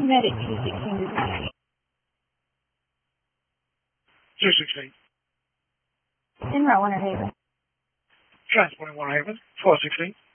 Medic 216 to 216. En route 1 Haven. Transporting 1 Haven, 416.